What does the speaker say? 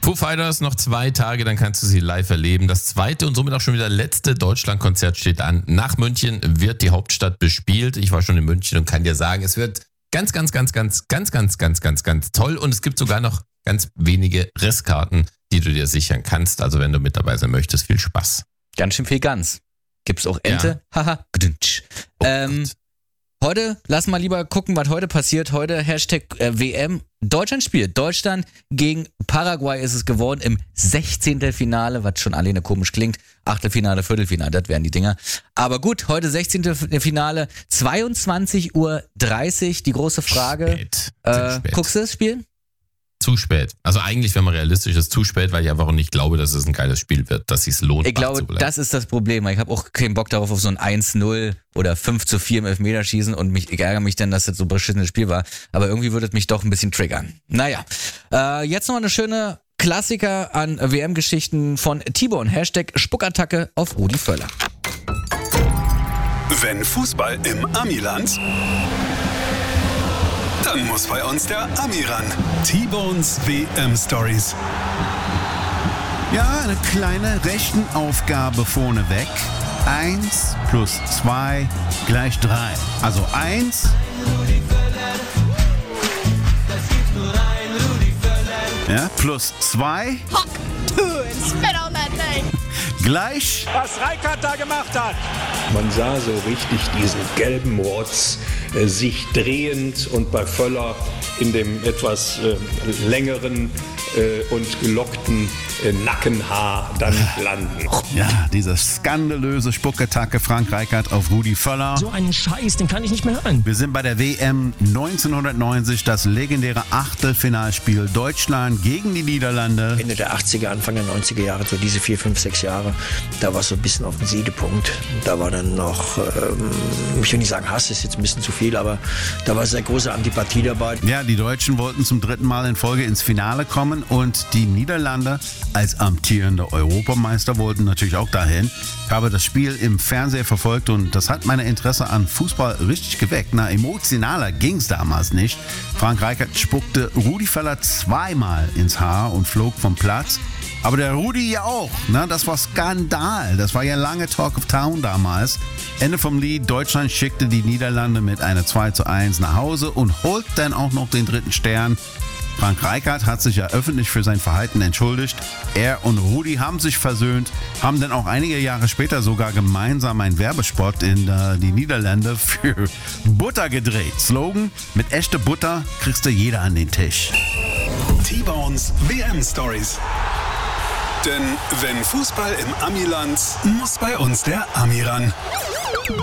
Foo Fighters, noch 2 Tage, dann kannst du sie live erleben. Das zweite und somit auch schon wieder letzte Deutschlandkonzert steht an. Nach München wird die Hauptstadt bespielt. Ich war schon in München und kann dir sagen, es wird ganz toll. Und es gibt sogar noch ganz wenige Restkarten, die du dir sichern kannst. Also wenn du mit dabei sein möchtest, viel Spaß. Ganz schön viel Gans. Gibt's auch Ente? Haha. Heute, lass mal lieber gucken, was heute passiert. Heute Hashtag WM. Deutschland spielt. Deutschland gegen Paraguay ist es geworden im 16. Finale, was schon alleine komisch klingt. Achtelfinale, Viertelfinale, das wären die Dinger. Aber gut, heute 16. Finale, 22:30 Uhr. Die große Frage. Spät. Guckst du das Spiel? Zu spät. Also eigentlich, wenn man realistisch ist, zu spät, weil ich einfach auch nicht glaube, dass es ein geiles Spiel wird, dass es sich lohnt. Ich glaube, das ist das Problem. Ich habe auch keinen Bock darauf auf so ein 1-0 oder 5-4 im Elfmeterschießen und ich ärgere mich dann, dass das so ein beschissenes Spiel war. Aber irgendwie würde es mich doch ein bisschen triggern. Naja, jetzt noch eine schöne Klassiker an WM-Geschichten von T-Bone. Hashtag Spuckattacke auf Rudi Völler. Wenn Fußball im Amiland, dann muss bei uns der Ami ran. T-Bones WM-Stories. Ja, eine kleine Rechenaufgabe vorneweg. 1 plus 2 gleich 3. Also 1 plus 2 gleich was Rijkaard da gemacht hat. Man sah so richtig diesen gelben Rotz sich drehend und bei Völler in dem etwas längeren und gelockten Nackenhaar dann landen. Ja, diese skandalöse Spuckattacke Frank Rijkaard auf Rudi Völler. So einen Scheiß, den kann ich nicht mehr hören. Wir sind bei der WM 1990, das legendäre Achtelfinalspiel Deutschland gegen die Niederlande. Ende der 80er, Anfang der 90er Jahre, so diese 4, 5, 6 Jahre, da war es so ein bisschen auf dem Siedepunkt. Da war dann noch, ich will nicht sagen Hass, ist jetzt ein bisschen zu viel, aber da war sehr große Antipathie dabei. Ja, die Deutschen wollten zum 3. Mal in Folge ins Finale kommen und die Niederlande als amtierende Europameister wollten natürlich auch dahin. Ich habe das Spiel im Fernseher verfolgt und das hat mein Interesse an Fußball richtig geweckt. Na, emotionaler ging es damals nicht. Frank Rijkaard spuckte Rudi Völler 2-mal ins Haar und flog vom Platz. Aber der Rudi ja auch. Ne? Das war Skandal. Das war ja lange Talk of Town damals. Ende vom Lied. Deutschland schickte die Niederlande mit einer 2:1 nach Hause und holt dann auch noch den 3. Stern. Frank Rijkaard hat sich ja öffentlich für sein Verhalten entschuldigt. Er und Rudi haben sich versöhnt, haben dann auch einige Jahre später sogar gemeinsam einen Werbespot in die Niederlande für Butter gedreht. Slogan: mit echter Butter kriegst du jeder an den Tisch. T-Bones WM-Stories. Denn wenn Fußball im Amiland, muss bei uns der Ami ran.